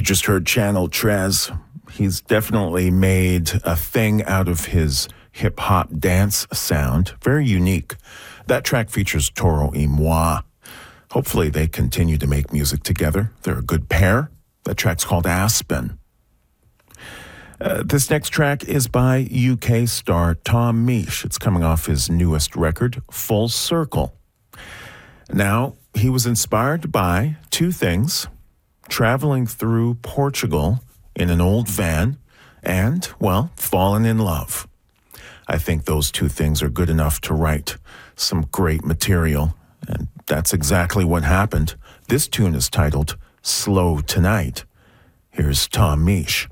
just heard Channel Tres. He's definitely made a thing out of his hip-hop dance sound. Very unique. That track features Toro y Moi. Hopefully they continue to make music together. They're a good pair. That track's called Aspen. This next track is by UK star Tom Misch. It's coming off his newest record, Full Circle. Now, he was inspired by two things: traveling through Portugal in an old van and, well, falling in love. I think those two things are good enough to write some great material, and that's exactly what happened. This tune is titled Slow Tonight. Here's Tom Misch.